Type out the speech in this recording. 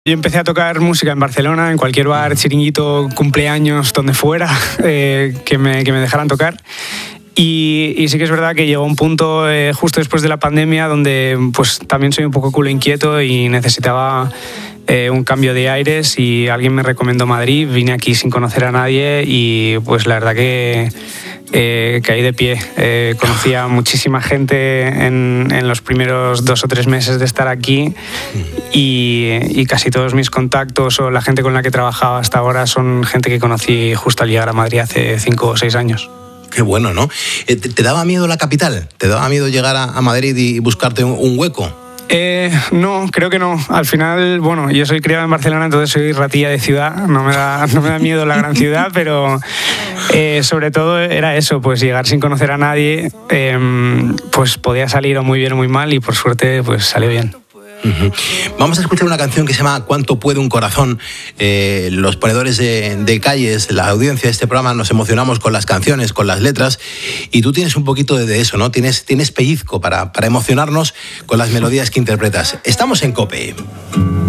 Yo empecé a tocar música en Barcelona, en cualquier bar, chiringuito, cumpleaños, donde fuera, que me dejaran tocar. Y sí que es verdad que llegó un punto justo después de la pandemia donde pues también soy un poco culo inquieto y necesitaba un cambio de aires, y alguien me recomendó Madrid. Vine aquí sin conocer a nadie y pues la verdad que caí de pie. Conocí a muchísima gente en los primeros 2 o 3 meses de estar aquí, y casi todos mis contactos o la gente con la que he trabajado hasta ahora son gente que conocí justo al llegar a Madrid hace 5 o 6 años. Qué bueno, ¿no? ¿Te daba miedo la capital? ¿Te daba miedo llegar a Madrid y buscarte un hueco? No, creo que no. Al final, bueno, yo soy criado en Barcelona, entonces soy ratilla de ciudad. No me da miedo la gran ciudad, pero sobre todo era eso, pues llegar sin conocer a nadie. Pues podía salir o muy bien o muy mal, y por suerte pues salió bien. Uh-huh. Vamos a escuchar una canción que se llama ¿Cuánto puede un corazón? Los ponedores de calles, la audiencia de este programa, nos emocionamos con las canciones, con las letras, y tú tienes un poquito de eso, ¿no? Tienes pellizco para emocionarnos con las melodías que interpretas. Estamos en COPE.